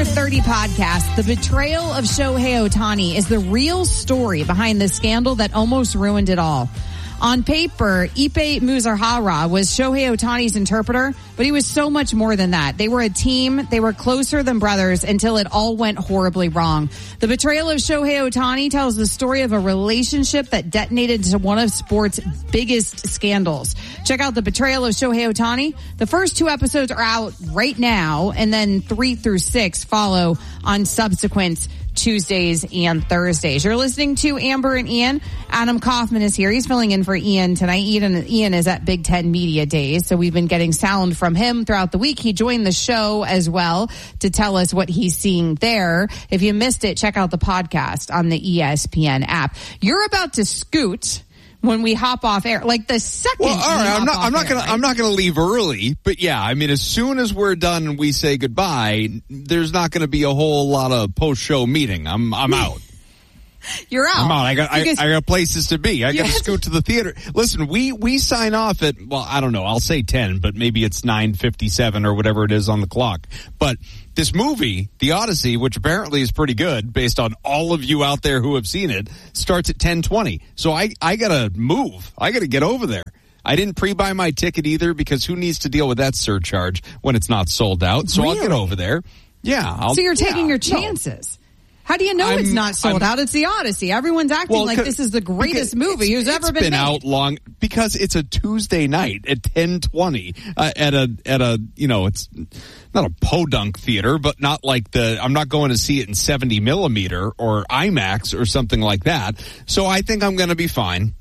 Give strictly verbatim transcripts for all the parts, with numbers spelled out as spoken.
Over thirty podcast, the betrayal of Shohei Ohtani is the real story behind the scandal that almost ruined it all. On paper, Ippei Muzahara was Shohei Ohtani's interpreter, but he was so much more than that. They were a team. They were closer than brothers until it all went horribly wrong. The betrayal of Shohei Ohtani tells the story of a relationship that detonated into one of sports' biggest scandals. Check out The Betrayal of Shohei Ohtani. The first two episodes are out right now, and then three through six follow on subsequent Tuesdays and Thursdays. You're listening to Amber and Ian. Adam Kaufman is here. He's filling in for Ian tonight. Ian, Ian is at Big Ten Media Days, so we've been getting sound from him throughout the week. He joined the show as well to tell us what he's seeing there. If you missed it, check out the podcast on the E S P N app. You're about to scoot when we hop off air, like the second. Well, all right, I'm not. I'm not air, gonna. right? I'm not gonna leave early. But yeah, I mean, as soon as we're done and we say goodbye, there's not going to be a whole lot of post-show meeting. I'm. I'm out. You're out. I'm out. I got. I, I got places to be. I got to scoot to the theater. Listen, we we sign off at. Well, I don't know. I'll say ten, but maybe it's nine fifty-seven or whatever it is on the clock. But this movie, The Odyssey, which apparently is pretty good based on all of you out there who have seen it, starts at ten twenty. So I I gotta move. I gotta get over there. I didn't pre-buy my ticket either because who needs to deal with that surcharge when it's not sold out? So really? I'll get over there. Yeah. I'll, so you're taking yeah, your chances. No. How do you know I'm, it's not sold I'm, out? It's The Odyssey. Everyone's acting well, like this is the greatest movie who's ever been, been made. out long because it's a Tuesday night at ten twenty uh, at a at a you know it's not a podunk theater, but not like the I'm not going to see it in seventy millimeter or IMAX or something like that. So I think I'm going to be fine.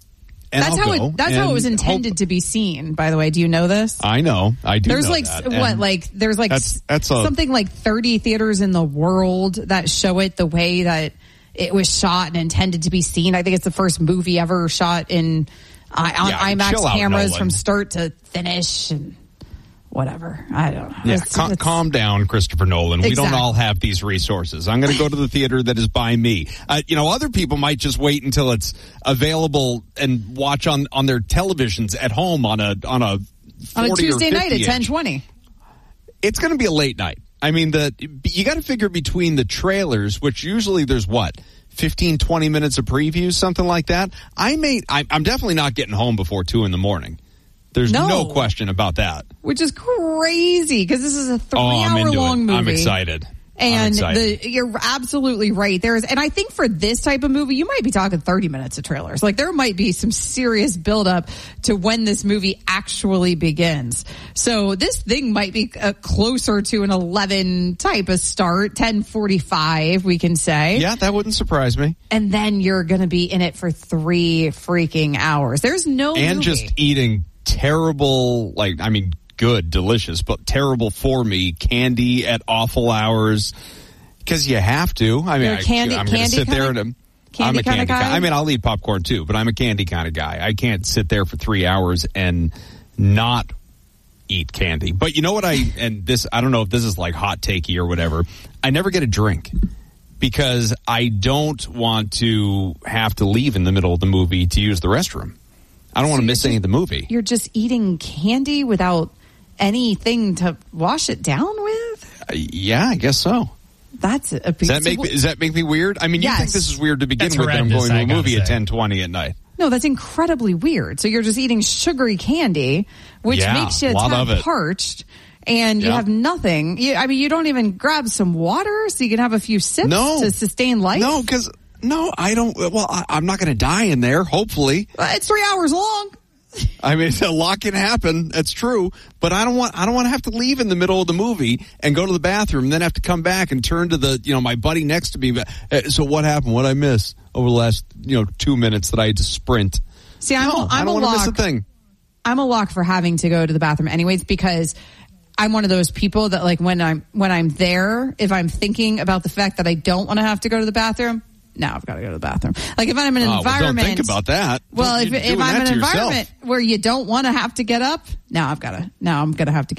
And that's I'll how go it. That's how it was intended hope, to be seen. By the way, do you know this? I know. I do. There's know like that. what, And like there's like that's, that's a, something like thirty theaters in the world that show it the way that it was shot and intended to be seen. I think it's the first movie ever shot in uh, on yeah, IMAX cameras Nolan. from start to finish and whatever. I don't know. Yeah, it's, cal- it's, calm down, Christopher Nolan. Exactly. We don't all have these resources. I'm going to go to the theater that is by me. Uh, you know, other people might just wait until it's available and watch on, on their televisions at home on a on a on a Tuesday night at inch. ten twenty. It's going to be a late night. I mean, the you got to figure between the trailers, which usually there's what fifteen, twenty minutes of previews, something like that. I may. I, I'm definitely not getting home before two in the morning. There's no, no question about that. Which is crazy because this is a three-hour-long oh, movie. I'm excited. And I'm excited. The, you're absolutely right. There's, and I think for this type of movie, you might be talking thirty minutes of trailers. Like there might be some serious buildup to when this movie actually begins. So this thing might be uh, closer to an eleven type of start, ten forty-five, we can say. Yeah, that wouldn't surprise me. And then you're going to be in it for three freaking hours. There's no and movie. just eating terrible, like I mean. Good, delicious, but terrible for me candy at awful hours because you have to. I mean, You're a candy, I, I'm going to sit there and candy I'm a candy guy? guy. I mean, I'll eat popcorn too, but I'm a candy kind of guy. I can't sit there for three hours and not eat candy. But you know what? I and this I don't know if this is like hot takey or whatever. I never get a drink because I don't want to have to leave in the middle of the movie to use the restroom. I don't so want to miss any of the movie. You're just eating candy without anything to wash it down with? Uh, yeah, I guess so. That's a does that make me, does that make me weird? I mean, you yes. think this is weird to begin that's with that I'm going to a movie say. at ten twenty at night. No, that's incredibly weird. So you're just eating sugary candy, which yeah, makes you a tad parched, and you yeah. have nothing. You, I mean, you don't even grab some water so you can have a few sips no. to sustain life? No, because, no, I don't. Well, I, I'm not going to die in there, hopefully. Well, it's three hours long. I mean, a lot can happen. That's true, but I don't want. I don't want to have to leave in the middle of the movie and go to the bathroom, and then have to come back and turn to the, you know, my buddy next to me. So what happened? What I miss over the last, you know, two minutes that I had to sprint? See, I'm, no, a, I'm I don't a want lock. to miss a thing. I'm a lock for having to go to the bathroom anyways because I'm one of those people that like when I'm when I'm there, if I'm thinking about the fact that I don't want to have to go to the bathroom. Now I've got to go to the bathroom. Like if I'm in an oh, environment, well, don't think about that. Well, if, if I'm in an environment yourself. where you don't want to have to get up, now I've got to. Now I'm going to have to get up.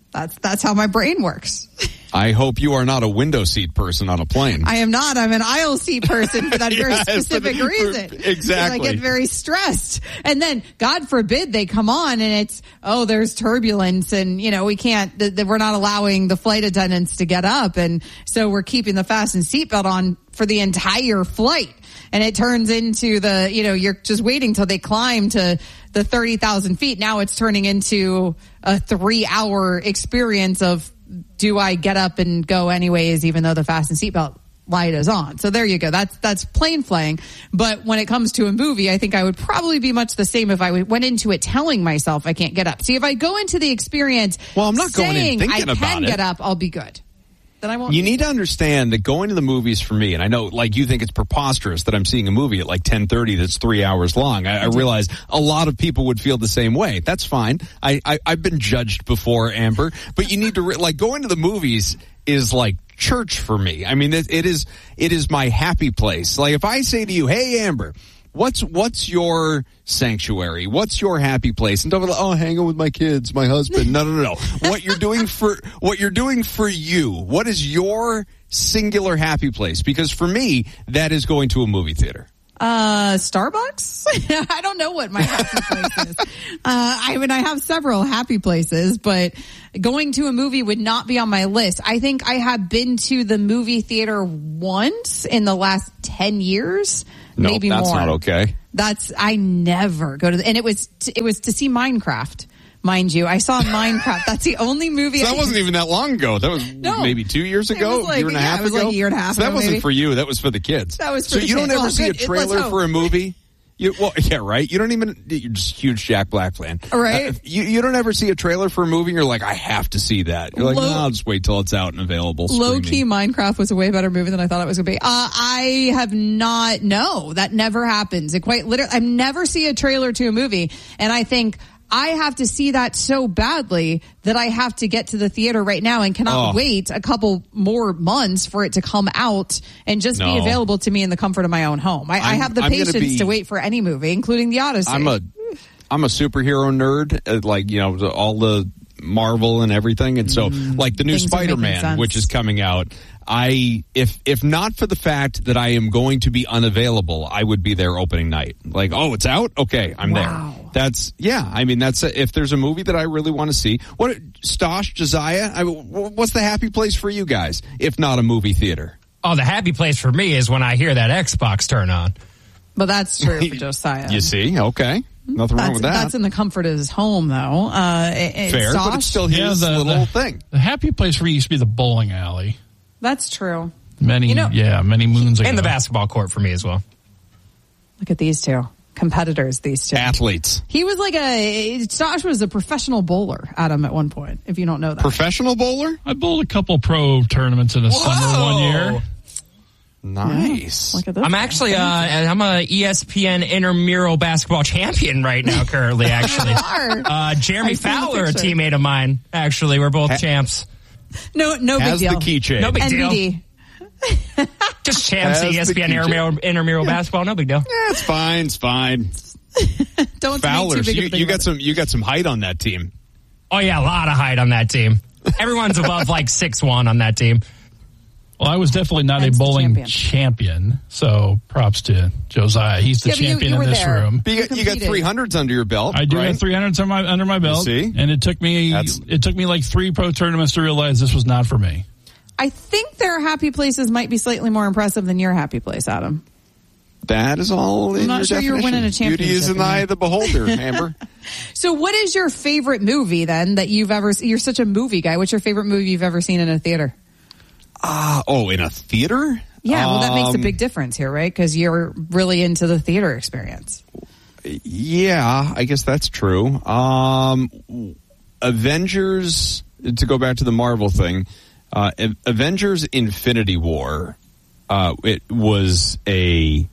That's that's how my brain works. I hope you are not a window seat person on a plane. I am not. I'm an aisle seat person for that very Yes, specific for, reason. For, exactly. I get very stressed. And then, God forbid, they come on and it's, oh, there's turbulence and, you know, we can't, th- th- we're not allowing the flight attendants to get up. And so we're keeping the fasten seatbelt on for the entire flight. And it turns into the, you know, you're just waiting till they climb to the thirty thousand feet. Now it's turning into a three hour experience of, do I get up and go anyways, even though the fasten seatbelt light is on? So there you go. That's, that's plane flying. But when it comes to a movie, I think I would probably be much the same if I went into it telling myself I can't get up. See, if I go into the experience well, I'm not going in thinking I about can it. get up, I'll be good. Then I won't. You need to understand that going to the movies for me, and I know like you think it's preposterous that I'm seeing a movie at like ten thirty that's three hours long. I, I realize a lot of people would feel the same way. That's fine. I, I, I've been judged before, Amber, but you need to, re- like going to the movies is like church for me. I mean, it, it is, it is my happy place. Like if I say to you, hey, Amber, What's what's your sanctuary? What's your happy place? And don't be like, oh, hang out with my kids, my husband. No, no, no, no. What you're doing for what you're doing for you. What is your singular happy place? Because for me, that is going to a movie theater. Uh, Starbucks? I don't know what my happy place is. Uh, I mean, I have several happy places, but going to a movie would not be on my list. I think I have been to the movie theater once in the last ten years. No, maybe that's more. not okay. That's, I never go to, the, and it was, t- it was to see Minecraft. Mind you, I saw Minecraft. That's the only movie. So that I wasn't even that long ago. That was no, maybe two years ago, like, year and a yeah, half it was ago. like a year and a half so that ago, wasn't maybe. for you. That was for the kids. That was for so the you kids. don't ever Well, see good. a trailer Let's hope. for a movie. You, well, yeah, right. You don't even. You're just a huge Jack Black fan, right? Uh, you you don't ever see a trailer for a movie. And you're like, I have to see that. You're like, Low, no, I'll just wait till it's out and available. Low streaming. key, Minecraft was a way better movie than I thought it was going to be. Uh, I have not. No, that never happens. It quite literally. I never see a trailer to a movie, and I think I have to see that so badly that I have to get to the theater right now and cannot oh. wait a couple more months for it to come out and just no. be available to me in the comfort of my own home. I, I have the I'm patience be, to wait for any movie, including The Odyssey. I'm a, I'm a superhero nerd, uh, like, you know, all the Marvel and everything. And so, mm, like the new Spider-Man, which is coming out, I, if, if not for the fact that I am going to be unavailable, I would be there opening night. Like, oh, it's out? Okay, I'm wow. there. That's, yeah, I mean, that's, a, if there's a movie that I really want to see. What, Stosh, Josiah, I, what's the happy place for you guys, if not a movie theater? Oh, the happy place for me is when I hear that Xbox turn on. But that's true for Josiah. You see? Okay. Nothing that's, wrong with that. That's in the comfort of his home, though. Uh, it, Fair, Stosh, but it's still his yeah, the, little the, thing. The happy place for me used to be the bowling alley. That's true. Many, you know, yeah, many moons ago. And the basketball court for me as well. Look at these two. Competitors, these two. Athletes. He was like a, Josh was a professional bowler, Adam, at one point, if you don't know that. Professional bowler? I bowled a couple pro tournaments in the Whoa. summer one year. Nice. Yeah. Look at this I'm guy. actually, uh, I'm a E S P N intramural basketball champion right now, currently, actually. are. Uh, Jeremy I see the Fowler, a picture. teammate of mine, actually. We're both Ha- champs. No, no big Has deal. the keychain. No big N B deal. D. Just champs at Has E S P N the intramural, intramural basketball. No big deal. Yeah, it's fine. It's fine. Don't Fowler, make too big you, of a thing you about got it. some. You got some height on that team. Oh, yeah, a lot of height on that team. Everyone's above like six one on that team. Well, I was definitely not That's a the bowling champion. champion, so props to Josiah. He's the Yeah, but you- champion you were in this there. room. But you got, you got competed. three hundreds under your belt. I do right? have three hundreds on my, under my belt, see? and it took me That's- it took me like three pro tournaments to realize this was not for me. I think their happy places might be slightly more impressive than your happy place, Adam. That is all in I'm not your sure you're definition. winning a Beauty is championship, in the eye man. of the beholder, Amber. So what is your favorite movie then that you've ever, you're such a movie guy. What's your favorite movie you've ever seen in a theater? Ah, oh, in a theater? Yeah, well that makes a Um, big difference here, right? Because you're really into the theater experience. Yeah, I guess that's true. Um, Avengers, to go back to the Marvel thing, uh, Avengers Infinity War, uh, it was a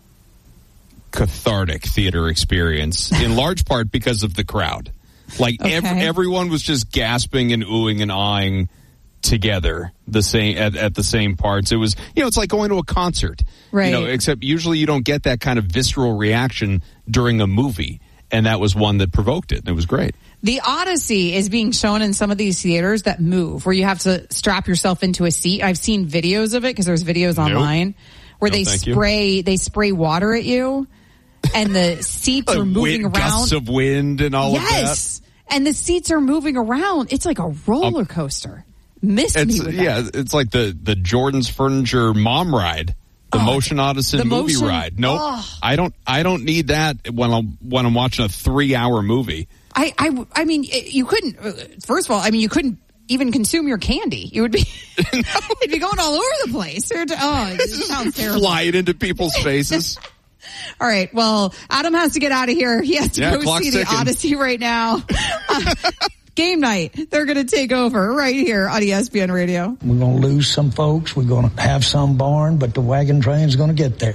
cathartic theater experience, in large part because of the crowd. Like, Okay. ev- everyone was just gasping and oohing and awing together the same at, at the same parts. It was, you know, it's like going to a concert, Right. You know, except usually you don't get that kind of visceral reaction during a movie, and that was one that provoked it. And it was great. The Odyssey is being shown in some of these theaters that move, where you have to strap yourself into a seat. I've seen videos of it because there's videos nope. online where no, they spray you. they spray water at you, and the seats are moving wind, around. Gusts of wind and all yes. of that. Yes, and the seats are moving around. It's like a roller coaster. Miss me with that. Yeah, it's like the, the Jordan's Furniture mom ride. The oh, Motion Odyssey movie motion, ride. Nope, oh. I don't. I don't need that when I'm when I'm watching a three hour movie. I, I, I mean, you couldn't. First of all, I mean, you couldn't even consume your candy. You would be, you'd be going all over the place. Oh, it sounds terrible. Fly it into people's faces. All right. Well, Adam has to get out of here. He has to yeah, go see ticking. The Odyssey right now. Uh, Game night. They're going to take over right here on E S P N Radio. We're going to lose some folks. We're going to have some barn, but the wagon train's going to get there.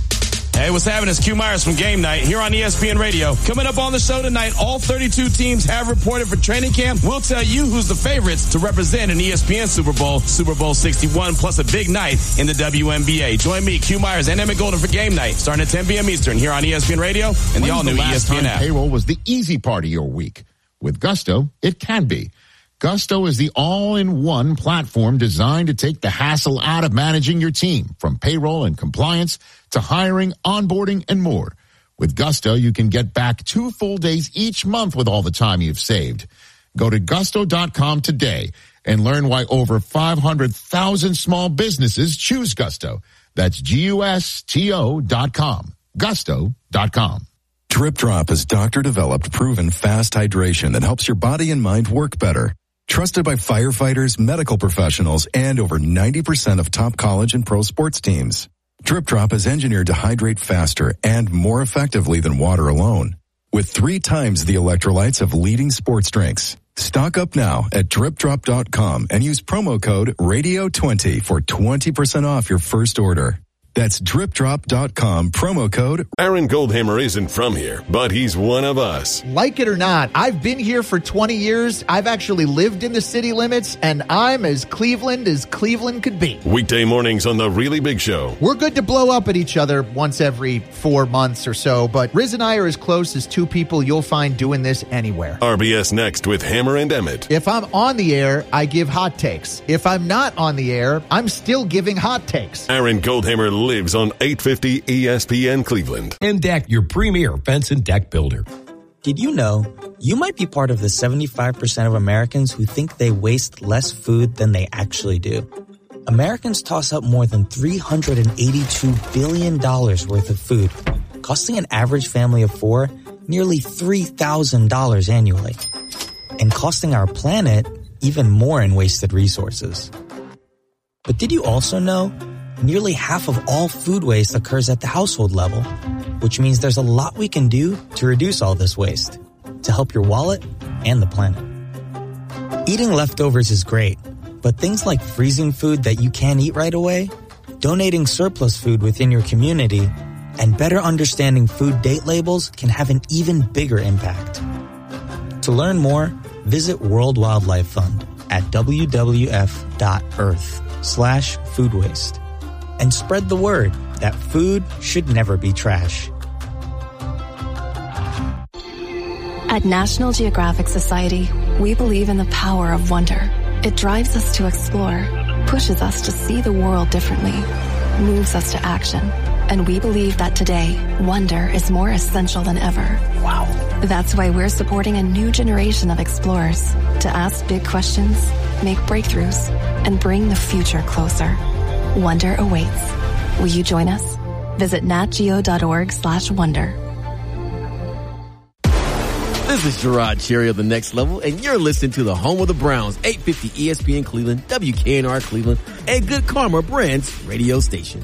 Hey, what's happening? It's Q Myers from Game Night here on E S P N Radio. Coming up on the show tonight, all thirty-two teams have reported for training camp. We'll tell you who's the favorites to represent an E S P N Super Bowl, Super Bowl sixty-one, plus a big night in the W N B A. Join me, Q Myers, and Emmett Golden for Game Night, starting at ten p.m. Eastern here on E S P N Radio and the all-new E S P N app. Payroll was the easy part of your week. With Gusto, it can be. Gusto is the all-in-one platform designed to take the hassle out of managing your team, from payroll and compliance to hiring, onboarding, and more. With Gusto, you can get back two full days each month with all the time you've saved. Go to gusto dot com today and learn why over five hundred thousand small businesses choose Gusto. That's G U S T O dot com. gusto dot com. Drip Drop is doctor-developed, proven fast hydration that helps your body and mind work better. Trusted by firefighters, medical professionals, and over ninety percent of top college and pro sports teams. Drip Drop is engineered to hydrate faster and more effectively than water alone, with three times the electrolytes of leading sports drinks. Stock up now at drip drop dot com and use promo code radio twenty for twenty percent off your first order. That's drip drop dot com, promo code. Aaron Goldhammer isn't from here, but he's one of us. Like it or not, I've been here for twenty years. I've actually lived in the city limits, and I'm as Cleveland as Cleveland could be. Weekday mornings on The Really Big Show. We're good to blow up at each other once every four months or so, but Riz and I are as close as two people you'll find doing this anywhere. R B S Next with Hammer and Emmett. If I'm on the air, I give hot takes. If I'm not on the air, I'm still giving hot takes. Aaron Goldhammer lives on eight fifty E S P N Cleveland. And Deck, your premier fence and deck builder. Did you know you might be part of the seventy-five percent of Americans who think they waste less food than they actually do? Americans toss up more than three hundred eighty-two billion dollars worth of food, costing an average family of four nearly three thousand dollars annually, and costing our planet even more in wasted resources. But did you also know nearly half of all food waste occurs at the household level, which means there's a lot we can do to reduce all this waste, to help your wallet and the planet. Eating leftovers is great, but things like freezing food that you can't eat right away, donating surplus food within your community, and better understanding food date labels can have an even bigger impact. To learn more, visit World Wildlife Fund at w w f dot earth slash food waste. And spread the word that food should never be trash. At National Geographic Society, we believe in the power of wonder. It drives us to explore, pushes us to see the world differently, moves us to action. And we believe that today, wonder is more essential than ever. Wow. That's why we're supporting a new generation of explorers to ask big questions, make breakthroughs, and bring the future closer. Wonder awaits. Will you join us? Visit natgeo.org slash wonder. This is Gerard Cherry of The Next Level, and you're listening to the home of the Browns, eight fifty E S P N Cleveland, W K N R Cleveland, and Good Karma Brands radio station.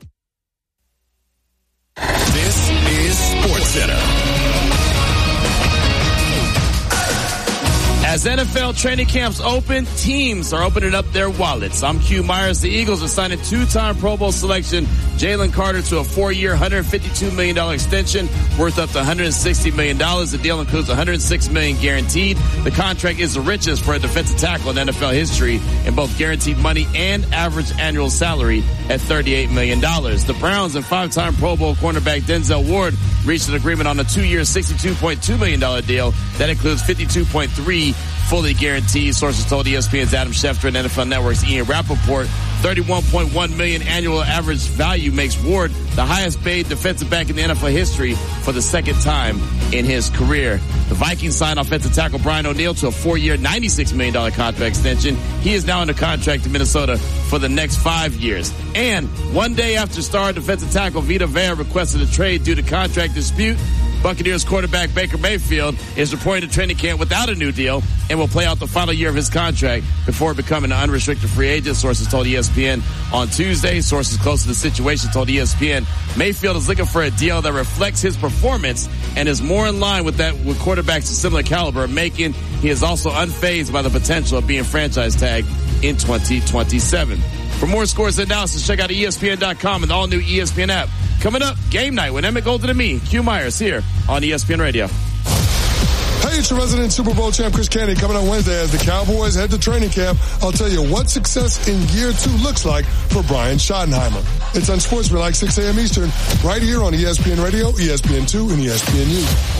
This is SportsCenter. As N F L training camps open, teams are opening up their wallets. I'm Q Myers. The Eagles are signing two-time Pro Bowl selection Jalen Carter to a four-year, one hundred fifty-two million dollars extension worth up to one hundred sixty million dollars. The deal includes one hundred six million dollars guaranteed. The contract is the richest for a defensive tackle in N F L history in both guaranteed money and average annual salary at thirty-eight million dollars. The Browns and five-time Pro Bowl cornerback Denzel Ward reached an agreement on a two-year, sixty-two point two million dollars deal that includes fifty-two point three fully guaranteed. Sources told E S P N's Adam Schefter and N F L Network's Ian Rappaport. thirty-one point one million dollars annual average value makes Ward the highest paid defensive back in the N F L history for the second time in his career. The Vikings signed offensive tackle Brian O'Neill to a four-year, ninety-six million dollars contract extension. He is now under contract in Minnesota for the next five years. And one day after star defensive tackle Vita Vea requested a trade due to contract dispute, Buccaneers quarterback Baker Mayfield is reporting to training camp without a new deal and will play out the final year of his contract before becoming an unrestricted free agent. Sources told E S P N on Tuesday. Sources close to the situation told E S P N Mayfield is looking for a deal that reflects his performance and is more in line with that with quarterbacks of similar caliber, making he is also unfazed by the potential of being franchise tagged in twenty twenty-seven. For more scores and analysis, check out E S P N dot com and the all-new E S P N app. Coming up, Game Night with Emmett Golden and me, Q Myers, here on E S P N Radio. Hey, it's your resident Super Bowl champ, Chris Candy, coming on Wednesday as the Cowboys head to training camp. I'll tell you what success in year two looks like for Brian Schottenheimer. It's on Sportsmanlike, six a.m. Eastern, right here on E S P N Radio, E S P N two, and E S P N U.